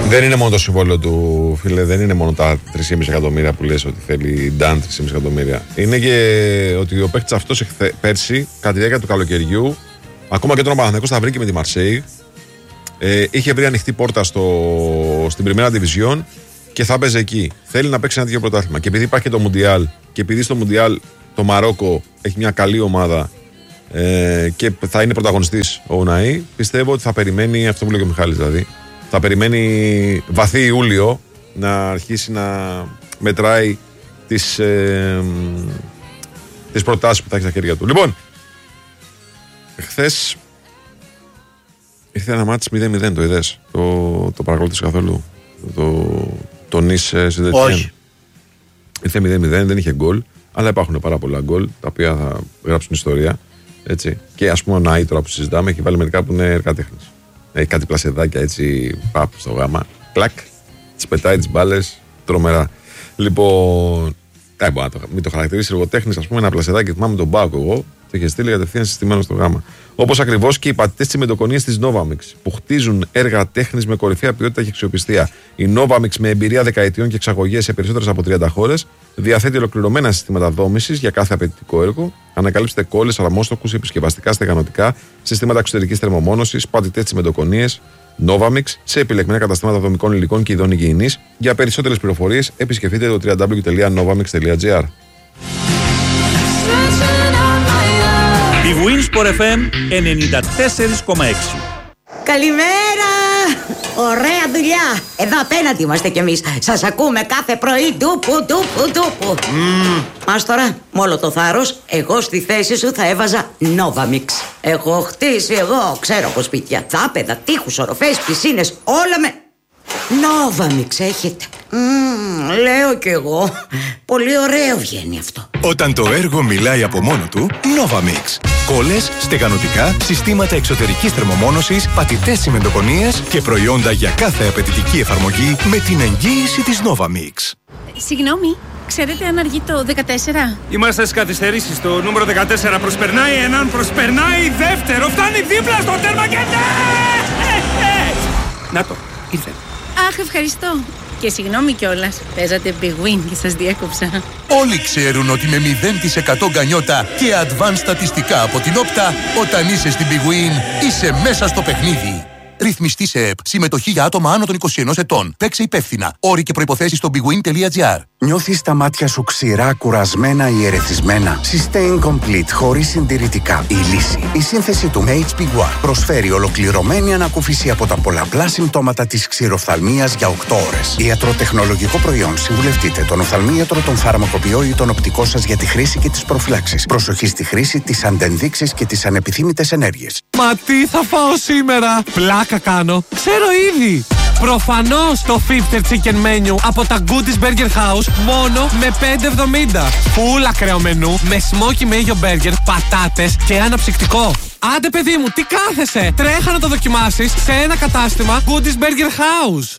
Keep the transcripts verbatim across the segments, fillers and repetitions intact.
Δεν είναι μόνο το συμβόλαιο του, φίλε, δεν είναι μόνο τα τρία κόμμα πέντε εκατομμύρια που λες ότι θέλει Νταν, τρία κόμμα πέντε εκατομμύρια. Είναι και ότι ο παίκτης αυτός πέρσι, κατά τη διάρκεια του καλοκαιριού, ακόμα και τον Παναθηναϊκός θα βρει και με τη Μαρσέη, ε, είχε βρει ανοιχτή πόρτα στο, στην Πριμέρα Division και θα παίζει εκεί. Θέλει να παίξει ένα τέτοιο πρωτάθλημα. Και επειδή υπάρχει και το Μουντιάλ, και επειδή στο Μουντιάλ το Μαρόκο έχει μια καλή ομάδα ε, και θα είναι πρωταγωνιστής ο Ουναή, πιστεύω ότι θα περιμένει, αυτό που λέει και ο Μιχάλης δηλαδή, θα περιμένει βαθύ Ιούλιο να αρχίσει να μετράει τις, ε, τις προτάσεις που θα έχει στα χέρια του. Λοιπόν, χθες ήρθε ένα μάτς μηδέν μηδέν, το είδες, το, το παρακολουθείς καθόλου, το, το Νις Σεντετιέν? Όχι. Ήρθε μηδέν μηδέν, δεν είχε γκολ, αλλά υπάρχουν πάρα πολλά γκολ τα οποία θα γράψουν ιστορία, έτσι. Και ας πούμε ο Νάι τώρα που συζητάμε έχει βάλει μερικά που είναι εργατέχνης. Έχει κάτι πλασεδάκια έτσι, παπ στο γάμα, κλακ, τις πετάει τις μπάλες, τρομερά. Λοιπόν, ε, μπορεί να το, μην το χαρακτηρίσει εργοτέχνης, ας πούμε, ένα πλασεδάκι, θυμάμαι τον Μπάκο εγώ, το είχε στείλει κατευθείαν συστημένο στο γάμα. Όπως ακριβώς και οι πατητές τσιμεντοκονίες της Novamix, που χτίζουν έργα τέχνης με κορυφαία ποιότητα και αξιοπιστία. Η Novamix, με εμπειρία δεκαετιών και εξαγωγές σε περισσότερες από τριάντα χώρες, διαθέτει ολοκληρωμένα συστήματα δόμησης για κάθε απαιτητικό έργο. Ανακαλύψτε κόλλες, αρμόστοκους, επισκευαστικά, στεγανοτικά, συστήματα εξωτερικής θερμομόνωσης, πατητές τσιμεντοκονίες. Novamix σε επιλεγμένα καταστήματα δομικών υλικών και ειδών υγιεινής. Για περισσότερες πληροφορίες επισκεφτείτε το double-u double-u double-u τελεία novamix τελεία gr. Η Winsport εφ εμ ενενήντα τέσσερα κόμμα έξι. Καλημέρα! Ωραία δουλειά! Εδώ απέναντι είμαστε κι εμείς. Σας ακούμε κάθε πρωί. Ντούπου, ντούπου, ντούπου. Mm. Μας τώρα, με όλο το θάρρος, εγώ στη θέση σου θα έβαζα Novamix. Έχω χτίσει εγώ, ξέρω από σπίτια, δάπεδα, τείχους, οροφές, πισίνες, όλα με Novamix έχετε. Mm, λέω κι εγώ. Πολύ ωραίο βγαίνει αυτό. Όταν το έργο μιλάει από μόνο του, Novamix. Κόλλες, στεγανοτικά, συστήματα εξωτερικής θερμομόνωσης, πατητές τσιμεντοκονίες και προϊόντα για κάθε απαιτητική εφαρμογή με την εγγύηση της Novamix. Συγγνώμη, ξέρετε αν αργεί το δεκατέσσερα? Είμαστε στις καθυστερήσεις. Το νούμερο δεκατέσσερα προσπερνάει έναν, προσπερνάει δεύτερο, φτάνει δίπλα στο τέρμα και ναι! Να το, ήρθε. Αχ, ευχαριστώ. Και συγγνώμη κιόλας, παίζατε Big Win και σας διέκοψα. Όλοι ξέρουν ότι με μηδέν τοις εκατό γκανιότα και advanced στατιστικά από την Όπτα, όταν είσαι στην Big Win, είσαι μέσα στο παιχνίδι. Ρυθμιστή σε ΕΠ. Συμμετοχή για άτομα άνω των είκοσι ενός ετών. Παίξε υπεύθυνα. Όροι και προϋποθέσεις στο bigwin τελεία gr. Νιώθεις τα μάτια σου ξηρά, κουρασμένα ή ερεθισμένα? Sustain Complete, χωρίς συντηρητικά. Η λύση. Η σύνθεση του με έιτς πι One προσφέρει ολοκληρωμένη ανακούφιση από τα πολλαπλά συμπτώματα της ξηροφθαλμίας για οκτώ ώρες. Ιατροτεχνολογικό προϊόν. Συμβουλευτείτε τον οφθαλμίατρο, τον φαρμακοποιό ή τον οπτικό σας για τη χρήση και τις προφυλάξεις. Προσοχή στη χρήση, τις αντενδείξεις και τις ανεπιθύμητες ενέργειες. Μα τι θα φάω σήμερα? Πλάκα κάνω. Ξέρω ήδη. Προφανώς το πενήντα chicken menu από τα Goodies Burger House μόνο με πέντε εβδομήντα. Φουλ ακραίο μενού με smoky mayo burger, πατάτες και αναψυκτικό. Άντε παιδί μου, τι κάθεσαι? Τρέχα να το δοκιμάσεις σε ένα κατάστημα Goodies Burger House.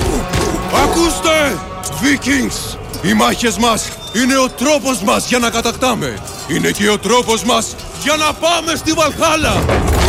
Ακούστε! Vikings! Οι μάχες μας είναι ο τρόπος μας για να κατακτάμε. Είναι και ο τρόπος μας για να πάμε στη Βαλχάλα.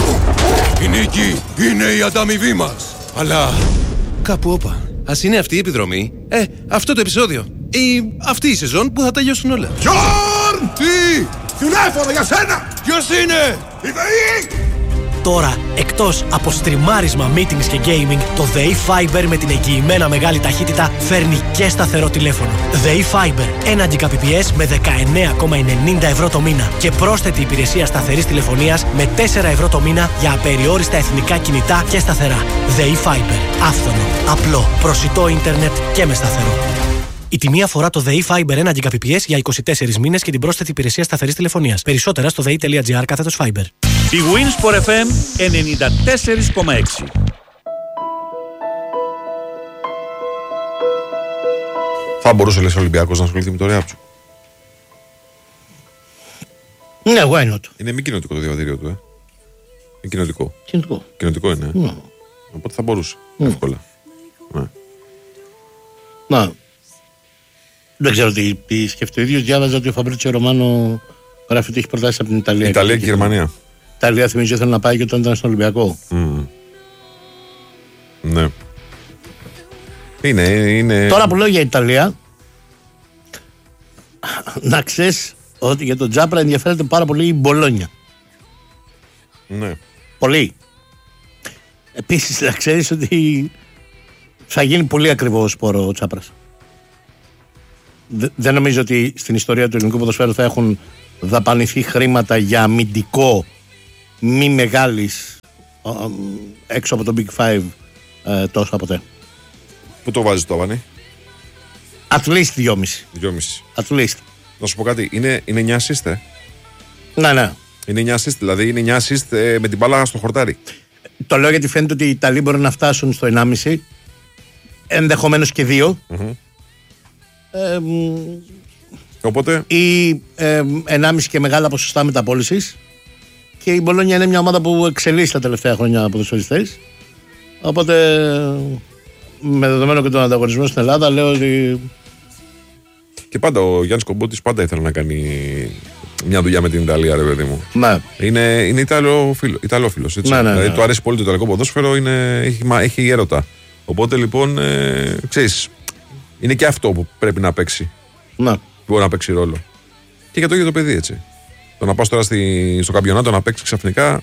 Η νίκη είναι η ανταμοιβή μας. Αλλά κάπου όπα. Ας είναι αυτή η επιδρομή, ε, αυτό το επεισόδιο ή αυτή η σεζόν που θα τελειώσουν όλα. Τζορν! Τι! Τηλέφωνο για σένα! Ποιος είναι? Η ΔΕΗ! Τώρα, εκτός από στριμάρισμα, meetings και gaming, το ΔΕΗ Fiber με την εγγυημένα μεγάλη ταχύτητα φέρνει και σταθερό τηλέφωνο. ΔΕΗ Fiber, ένα Gbps με δεκαεννέα κόμμα ενενήντα ευρώ το μήνα και πρόσθετη υπηρεσία σταθερής τηλεφωνίας με τέσσερα ευρώ το μήνα για απεριόριστα εθνικά κινητά και σταθερά. ΔΕΗ Fiber, άφθονο, απλό, προσιτό ίντερνετ και με σταθερό. Η τιμή αφορά το ΔΕΗ Fiber ένα Gbps για είκοσι τέσσερις μήνες και την πρόσθετη υπηρεσία σταθερής τηλεφωνίας. Περισσότερα στο δei τελεία gr κάθετος Fiber. Η Winsport εφ εμ ενενήντα τέσσερα κόμμα έξι. Θα μπορούσε, λες, ο Ολυμπιακός να ασχοληθεί με το Ρεάπτσου? Ναι, why not? Είναι μη κοινοτικό το διαβατήριο του, ε. Είναι κοινοτικό. Κοινοτικό. Κοινοτικό είναι. Ναι. Οπότε θα μπορούσε. Ναι. Εύκολα. Ναι. Να. Δεν ξέρω τι, τι σκέφτεται ο ίδιος. Διάβαζα ότι ο Φαμπρίτσιο Ρωμάνο γράφει ότι έχει προτάσει από την Ιταλία. Ιταλία και, και Γερμανία. Η Ιταλία θυμίζει ότι θέλει να πάει και όταν ήταν στον Ολυμπιακό. Mm. Ναι. Είναι, είναι... Τώρα που λέω για Ιταλία, να ξέρεις ότι για τον Τζάπρα ενδιαφέρεται πάρα πολύ η Μπολόνια. Ναι. Πολύ. Επίσης να ξέρεις ότι θα γίνει πολύ ακριβό σπόρο ο Τσάπρας. Δε, δεν νομίζω ότι στην ιστορία του ελληνικού ποδοσφαίρου θα έχουν δαπανηθεί χρήματα για αμυντικό μη μεγάλης έξω από το Big Five ε, τόσο ποτέ. Πού το βάζεις το Αβανί? At least δυόμιση. Δυόμιση. At least. Να σου πω κάτι, είναι, είναι εννιά assist, ε. Ναι, ναι. Είναι εννιά assist, δηλαδή είναι εννιά assist ε, με την μπάλα στο χορτάρι. Το λέω γιατί φαίνεται ότι οι Ιταλοί μπορούν να φτάσουν στο ενάμιση, ενδεχομένως και δύο. Mm-hmm. Ε, Οπότε. Ή ε, ενάμιση και μεγάλα ποσοστά μεταπώλησης. Και η Μπολόνια είναι μια ομάδα που εξελίσσει τα τελευταία χρόνια ποδοσφαιριστές. Οπότε, με δεδομένο και τον ανταγωνισμό στην Ελλάδα, λέω ότι. Και πάντα ο Γιάννης Κομπότης πάντα ήθελε να κάνει μια δουλειά με την Ιταλία, ρε παιδί μου. Ναι. Είναι, είναι Ιταλόφιλος, Ιταλόφιλος έτσι. Ναι, ναι, ναι. Δηλαδή του αρέσει πολύ το ιταλικό ποδόσφαιρο, είναι, έχει, έχει έρωτα. Οπότε λοιπόν, ε, ξέρεις, είναι και αυτό που πρέπει να παίξει. Ναι. Μπορεί να παίξει ρόλο. Και για το ίδιο το παιδί, έτσι. Το να πας τώρα στη, στο καμπιονάτο να παίξει ξαφνικά.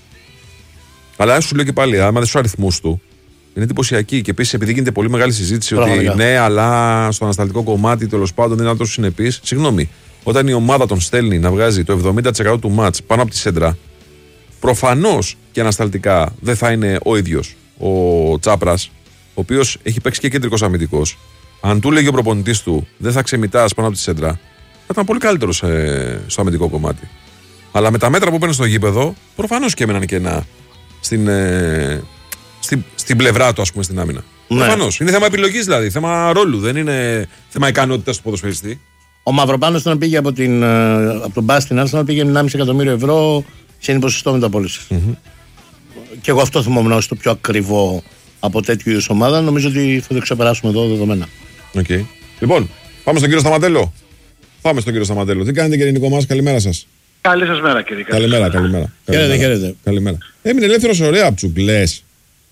Αλλά σου λέω και πάλι, άμα δεις τους αριθμούς του, είναι εντυπωσιακή. Και επίσης, επειδή γίνεται πολύ μεγάλη συζήτηση Πραγματικά. ότι ναι, αλλά στο ανασταλτικό κομμάτι τέλος πάντων δεν είναι τόσο συνεπής. Συγγνώμη, όταν η ομάδα τον στέλνει να βγάζει το εβδομήντα τοις εκατό του μάτς πάνω από τη σέντρα, προφανώς και ανασταλτικά δεν θα είναι ο ίδιος ο Τσάπρας, ο οποίος έχει παίξει και κεντρικός αμυντικός. Αν του λέγει ο προπονητής του δεν θα ξεμητάς πάνω από τη σέντρα, θα ήταν πολύ καλύτερο στο αμυντικό κομμάτι. Αλλά με τα μέτρα που παίρνει στο γήπεδο, προφανώς και έμεναν κενά στην, ε, στην, στην πλευρά του, ας πούμε, στην άμυνα. Ναι. Προφανώς. Είναι θέμα επιλογής δηλαδή, θέμα ρόλου, δεν είναι θέμα ικανότητας του ποδοσφαιριστή. Ο Μαυροπάνος όταν πήγε από, την, από τον Μπάς στην Άρσενα πήγε ενάμιση εκατομμύριο ευρώ σε ποσοστό μεταπώλησης. Mm-hmm. Και εγώ αυτό θυμόμουν ως το πιο ακριβό από τέτοιου είδους ομάδα. Νομίζω ότι θα το ξεπεράσουμε εδώ δεδομένα. Okay. Λοιπόν, πάμε στον κύριο Σταματέλο. Πάμε στον κύριο Σταματέλο. Τι κάνετε, κύριε Νικό μας, καλημέρα σας. Καλή σας μέρα, κύριε. Καλημέρα, καλημέρα. Χαίρετε, χαίρετε. Καλημέρα. Έμεινε ελεύθερος, ωραία από τσουκλές.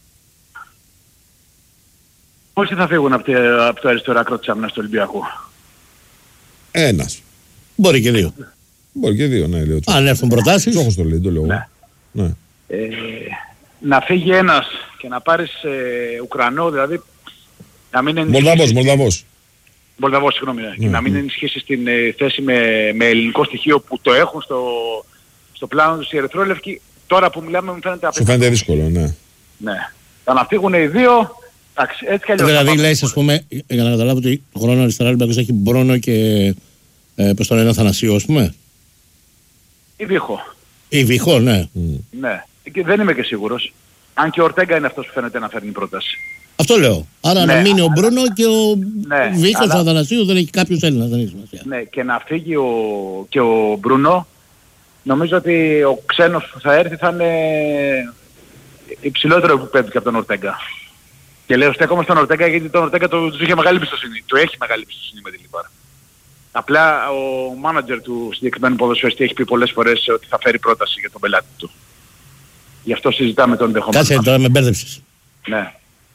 Πόσοι θα φύγουν από, από το αριστερό άκρο της άμυνας του Ολυμπιακού? Ένας. Μπορεί και δύο. Μπορεί και δύο, ναι, λέω. Αν έρθουν προτάσεις. Τσόχος το λέει, το λέω. Ναι. Ναι. Ε, να φύγει ένας και να πάρεις ε, Ουκρανό, δηλαδή να μην ενισχύσεις... Μολδαβός, Μολδαβός. Μολδαβός, συγγνώμη, ναι. Ναι, Και να μην ναι. ενισχύσεις την ε, θέση με, με ελληνικό στοιχείο που το έχουν στο, στο πλάνο τους οι ερυθρόλευκοι. Τώρα που μιλάμε μου φαίνεται Σου φαίνεται δύσκολο, ναι. Ναι. Θα να φύγουν οι δύο, εντάξει, έτσι κι αλλιώς. Δηλαδή λες, ας πούμε, για να καταλάβω ότι το χρόνο αριστερά Ολυμπιακός έχει Μπρόνο και ε, πώς τον λένε, Αθανασίου, ας πούμε. Ή Βίχο. Ή Βίχο, ναι. Mm. Ναι. Και δεν είμαι και σίγουρος. Αν και ο Ορτέγκα είναι αυτός που φαίνεται να φέρνει πρόταση. Αυτό λέω. Άρα Ναι, να μείνει αλλά... ο Μπρούνο και ο ναι, Βίχος αλλά... του Αθανασίου, δεν έχει κάποιος Έλληνας, δεν έχει σημασία. Ναι, και να φύγει ο... και ο Μπρούνο, νομίζω ότι ο ξένος που θα έρθει θα είναι υψηλότερο επίπεδο και από τον Ορτέγκα. Και λέω στέκομαι στον Ορτέγκα γιατί τον Ορτέγκα του είχε μεγάλη πιστοσύνη. Του έχει μεγάλη πιστοσύνη με τη Λιβάρα. Απλά ο μάνατζερ του συγκεκριμένου ποδοσφαιριστή έχει πει πολλές φορές ότι θα φέρει πρόταση για τον πελάτη του. Γι' αυτό συζητάμε τον ενδεχόμενο. Κάτσε τώρα, με μπέρδεψες. Ναι.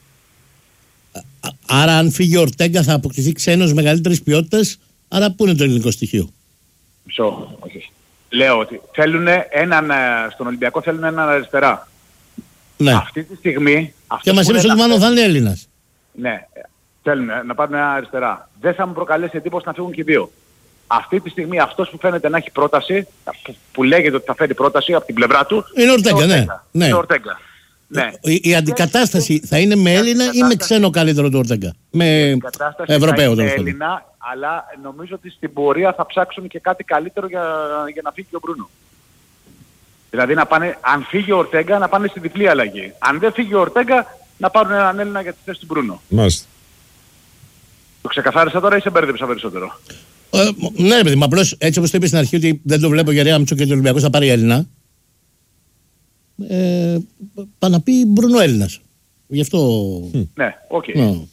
Άρα αν φύγει ο Ορτέγκα θα αποκτηθεί ξένος μεγαλύτερης ποιότητας, άρα πού είναι το ελληνικό στοιχείο? Μισό, όχι. Λέω ότι θέλουν έναν, στον Ολυμπιακό θέλουν έναν αριστερά. Ναι. Αυτή τη στιγμή... Και μας είπες ότι μάλλον θα είναι Έλληνας. Ναι, θέλουν να πάρουν ένα αριστερά. Δεν θα μου προκαλέσει εντύπωση να φύγουν και δύο. Αυτή τη στιγμή αυτός που φαίνεται να έχει πρόταση, που, που λέγεται ότι θα φέρει πρόταση από την πλευρά του... Είναι ο Ορτέγκα, ναι. ναι. Είναι ο Ορτέγκα. Ναι. Η, η αντικατάσταση θα είναι με Έλληνα ή με ξένο καλύτερο του Ορτέγκα? Με Ευρωπαίο θα είναι τέλος πάντων. Έλληνα, αλλά νομίζω ότι στην πορεία θα ψάξουν και κάτι καλύτερο για, για να φύγει ο Μπρούνο. Δηλαδή να πάνε, αν φύγει ο Ορτέγκα να πάνε στη διπλή αλλαγή. Αν δεν φύγει ο Ορτέγκα να πάρουν έναν Έλληνα για τη θέση του Μπρούνο. Μάλιστα. Το ξεκαθάρισα τώρα ή σε μπέρδεψα περισσότερο? Ε, ναι, ρε παιδί μου, απλώς έτσι όπως το είπες στην αρχή ότι δεν το βλέπω για Ρέαμτσο και ο Ολυμπιακός θα πάρει Έλληνα. Ε, πά να πει Μπρουνό Έλληνας. Γι' αυτό... Ναι, οκ. Okay. Ναι.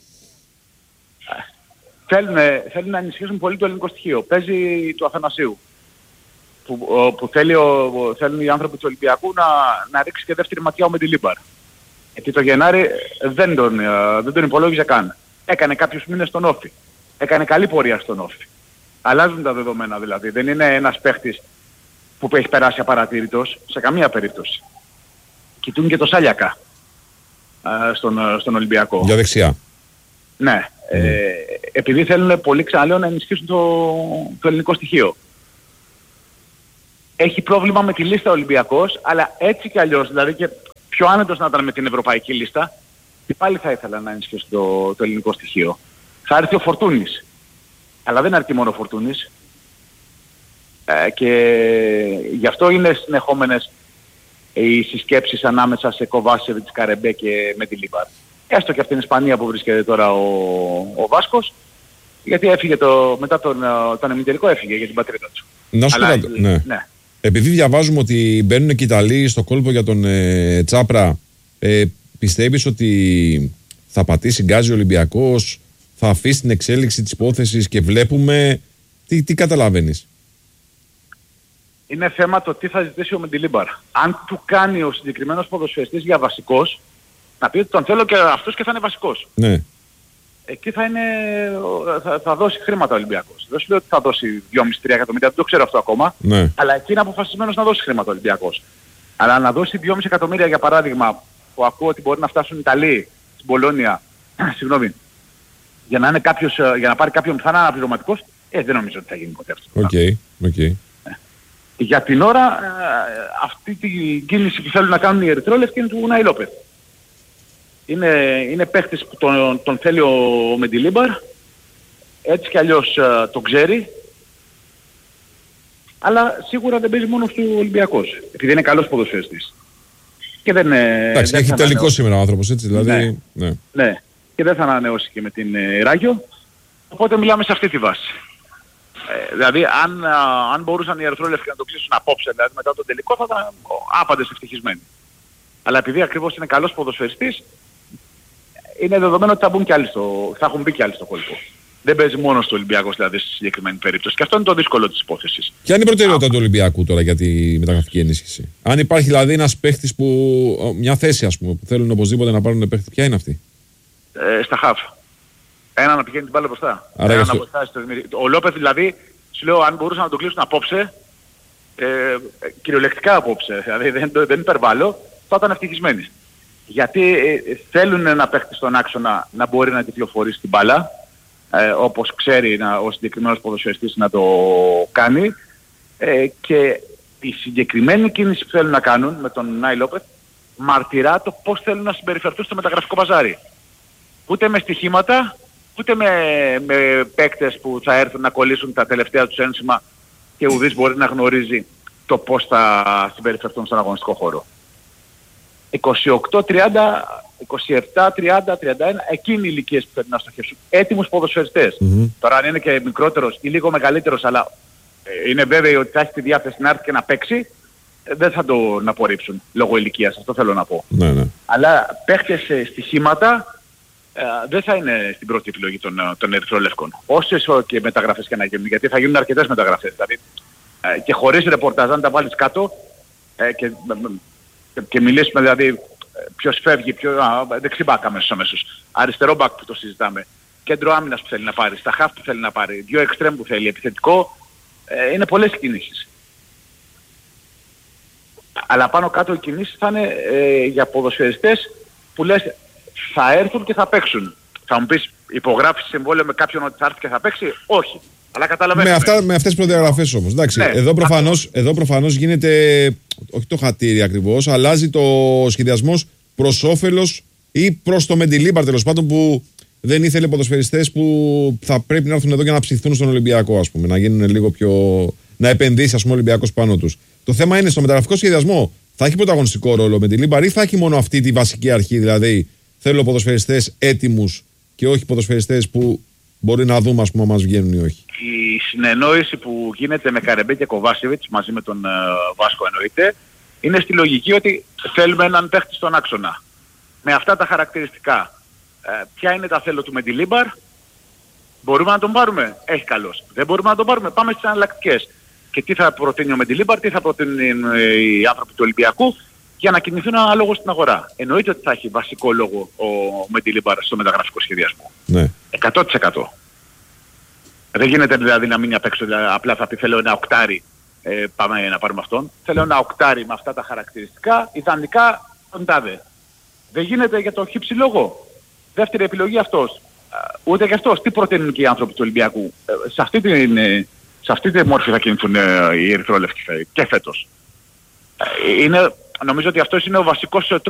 Θέλουν, θέλουν να ενισχύσουν πολύ το ελληνικό στοιχείο. Παίζει του Αθανασίου. Που, που θέλει ο, θέλουν οι άνθρωποι του Ολυμπιακού να, να ρίξει και δεύτερη ματιά ο Μεντιλίμπαρ. Γιατί το Γενάρη δεν τον, δεν τον υπολόγιζε καν. Έκανε κάποιους μήνες στον Όφη. Έκανε καλή πορεία στον Όφη. Αλλάζουν τα δεδομένα δηλαδή. Δεν είναι ένας παίχτης που έχει περάσει απαρατήρητος σε καμία περίπτωση. Κοιτούν και το Σάλιακα α, στον, στον Ολυμπιακό. Για δεξιά. Ναι. Mm. Ε, επειδή θέλουν πολύ, ξαναλέω, να ενισχύσουν το, το ελληνικό στοιχείο. Έχει πρόβλημα με τη λίστα ο Ολυμπιακός, αλλά έτσι κι αλλιώς, δηλαδή και πιο άνετος να ήταν με την ευρωπαϊκή λίστα, και πάλι θα ήθελα να ενισχύσουν το, το ελληνικό στοιχείο. Θα έρθει ο Φορτούνης. Αλλά δεν αρκεί μόνο ο Φορτούνης. Ε, και γι' αυτό είναι συνεχόμενες οι συσκέψεις ανάμεσα σε Κοβάσεβιτς, Καρεμπέ και Μεντιλίμπαρ. Έστω και από την Ισπανία που βρίσκεται τώρα ο, ο Βάσκος, γιατί έφυγε το, μετά τον, τον εμιτελικό έφυγε για την πατρίδα του. Να σου πω, ναι. ναι. Επειδή διαβάζουμε ότι μπαίνουν και οι Ιταλοί στο κόλπο για τον ε, Τσάπρα, ε, πιστεύεις ότι θα πατήσει γκάζι ο Ολυμπιακός, θα αφήσει την εξέλιξη της υπόθεσης και βλέπουμε, τι, τι καταλαβαίνεις? Είναι θέμα το τι θα ζητήσει ο Μεντιλίμπαρ. Αν του κάνει ο συγκεκριμένος ποδοσφαιριστής για βασικός, να πει ότι τον θέλω και αυτός και θα είναι βασικός. Ναι. Εκεί θα, είναι, θα, θα δώσει χρήματα ο Ολυμπιακός. Δεν σου λέω ότι θα δώσει δυόμισι με τρία εκατομμύρια, δεν το ξέρω αυτό ακόμα. Ναι. Αλλά εκεί είναι αποφασισμένος να δώσει χρήματα ο Ολυμπιακός. Αλλά να δώσει δυόμισι εκατομμύρια για παράδειγμα, που ακούω ότι μπορεί να φτάσουν οι Ιταλοί στην Πολώνια, συγγνώμη, για να, είναι κάποιος, για να πάρει κάποιον πιθανά αναπληρωματικός, ε, δεν νομίζω ότι θα γίνει ποτέ αυτό. Οκ, okay, okay. Για την ώρα, αυτή την κίνηση που θέλουν να κάνουν οι Ερυθρόλευκοι είναι του Ουνάι Λόπεθ. Είναι, είναι παίχτης που τον, τον θέλει ο Μεντιλίμπαρ, έτσι κι αλλιώς uh, τον ξέρει, αλλά σίγουρα δεν παίζει μόνος του Ολυμπιακός, επειδή είναι καλός ποδοσφαιριστής. Και δεν, εντάξει, δεν έχει τελικό ανανεώσει σήμερα ο άνθρωπος, έτσι, δηλαδή. Ναι. Ναι. ναι, και δεν θα ανανεώσει και με την ε, Ράγιο, οπότε μιλάμε σε αυτή τη βάση. Ε, δηλαδή, αν, α, αν μπορούσαν οι Ερυθρόλευκοι να το κλείσουν απόψε, δηλαδή μετά τον τελικό, θα ήταν άπαντες ευτυχισμένοι. Αλλά επειδή ακριβώς είναι καλός ποδοσφαιριστής, είναι δεδομένο ότι θα, μπουν και άλλοι στο, θα έχουν μπει και άλλοι στο κόλπο. Δεν παίζει μόνο στο Ολυμπιακός δηλαδή στη συγκεκριμένη περίπτωση. Και αυτό είναι το δύσκολο της υπόθεσης. Ποια είναι η προτεραιότητα του Ολυμπιακού τώρα για τη μεταγραφική ενίσχυση? Αν υπάρχει δηλαδή ένας παίχτης που, μια θέση ας πούμε, που θέλουν οπωσδήποτε να πάρουν παίχτη, ποια είναι αυτή? Ε, στα χαφ. Ένα να πηγαίνει την μπάλα μπροστά. Άρα Ένα να στο... στο... Ο Λόπεθ δηλαδή, σου λέω, αν μπορούσαν να το κλείσουν απόψε, ε, κυριολεκτικά απόψε, δηλαδή δεν, δεν υπερβάλλω, θα ήταν ευτυχισμένοι. Γιατί ε, θέλουν ένα παίχτη στον άξονα να μπορεί να κυκλοφορήσει την μπάλα, ε, όπως ξέρει να, ο συγκεκριμένος ποδοσφαιριστής να το κάνει, ε, και η συγκεκριμένη κίνηση που θέλουν να κάνουν με τον Νάι Λόπεθ μαρτυρά το πώς θέλουν να συμπεριφερθούν στο μεταγραφικό παζάρι. Ούτε με στοιχήματα, ούτε με, με παίκτες που θα έρθουν να κολλήσουν τα τελευταία τους ένσημα και ουδής μπορεί να γνωρίζει το πώς θα συμπεριφερθούν στον αγωνιστικό χώρο. είκοσι οκτώ τριάντα, είκοσι επτά τριάντα, τριάντα ένα, εκείνοι οι ηλικίες που θέλουν να στοχεύσουν. Έτοιμους ποδοσφαιριστές. Mm-hmm. Τώρα αν είναι και μικρότερος ή λίγο μεγαλύτερος, αλλά ε, είναι βέβαιοι ότι θα έχει τη διάθεση να έρθει και να παίξει, ε, δεν θα τον απορρίψουν λόγω ηλικίας, αυτό θέλω να πω. Ναι, ναι. Αλλά παίχτες ε, στοιχήματα ε, δεν θα είναι στην πρώτη επιλογή των, των Ερυθρολεύκων. Όσες και μεταγραφές και να γίνουν, γιατί θα γίνουν αρκετές μεταγραφές. Δηλαδή, ε, και χωρίς ρεπορτάζ, αν τα βάλεις κάτω ε, και, και, και μιλήσουμε δηλαδή ποιος φεύγει, ποιο, α, δεξιμπάκ αμέσως αμέσως, αριστερό μπακ που το συζητάμε, κέντρο άμυνας που θέλει να πάρει, στα χαφ που θέλει να πάρει, δύο εξτρέμ που θέλει, επιθετικό, ε, είναι πολλές κινήσεις. Αλλά πάνω κάτω οι κινήσεις θα είναι ε, για ποδοσφαιριστές που λες θα έρθουν και θα παίξουν. Θα μου πεις υπογράφεις συμβόλαιο με κάποιον ότι θα έρθει και θα παίξει? Όχι. Αλλά καταλαβαίνουμε. Με, αυτά, με αυτές τις προδιαγραφές όμως. Εντάξει, ναι, εδώ, προφανώς, εδώ προφανώς γίνεται, όχι το χατήρι ακριβώς, αλλάζει το σχεδιασμός προς όφελος ή προς το Μεντιλίμπαρ τέλος πάντων, που δεν ήθελε ποδοσφαιριστές που θα πρέπει να έρθουν εδώ για να ψηθούν στον Ολυμπιακό, ας πούμε, να γίνουν λίγο πιο, να επενδύσει ας πούμε ο Ολυμπιακός πάνω τους. Το θέμα είναι στο μεταγραφικό σχεδιασμό. Θα έχει πρωταγωνιστικό ρόλο ο Μεντιλίμπαρ ή θα έχει μόνο αυτή τη βασική αρχή, δηλαδή θέλω ποδοσφαιριστές έτοιμους και όχι ποδοσφαιριστές που μπορεί να δούμε ας πούμε μας βγαίνουν ή όχι? Η συνεννόηση που γίνεται με Καρεμπέ και Κοβάσεβιτς μαζί με τον uh, Βάσκο εννοείται, είναι στη λογική ότι θέλουμε έναν παίχτη στον άξονα. Με αυτά τα χαρακτηριστικά. Ε, ποια είναι τα θέλω του Μεντιλίμπαρ? Μπορούμε να τον πάρουμε? Έχει καλός. Δεν μπορούμε να τον πάρουμε? Πάμε στις αναλλακτικές. Και τι θα προτείνει ο Μεντιλίμπαρ, τι θα προτείνουν οι άνθρωποι του Ολυμπιακού για να κινηθούν αναλόγως στην αγορά. Εννοείται ότι θα έχει βασικό λόγο ο Μεντιλίμπαρ στο μεταγραφικό σχεδιασμό. Ναι. εκατό τοις εκατό. Δεν γίνεται δηλαδή να μείνει απ' έξω, δηλαδή, απλά θα πει θέλω ένα οκτάρι, ε, πάμε να πάρουμε αυτόν. Θέλω ένα οκτάρι με αυτά τα χαρακτηριστικά, ιδανικά τον τάδε. Δεν γίνεται για το χύψη λόγο. Δεύτερη επιλογή αυτός. Ούτε και αυτός. Τι προτείνουν και οι άνθρωποι του Ολυμπιακού. Ε, σε, αυτή την, ε, σε αυτή τη μόρφη θα κινηθούν ε, οι ερυθρόλευκοι και φέτος. Ε, είναι, νομίζω ότι αυτός είναι ο βασικός τρόπος